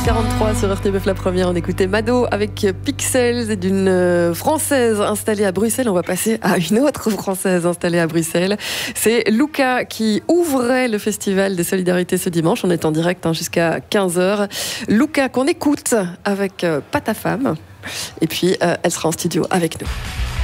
15h43 sur RTBF La Première. On écoutait Mado avec Pixels et d'une Française installée à Bruxelles. On va passer à une autre Française installée à Bruxelles. C'est Luca qui ouvrait le Festival des Solidarités ce dimanche. On est en direct jusqu'à 15h. Luca qu'on écoute avec Pas ta femme. Et puis elle sera en studio avec nous.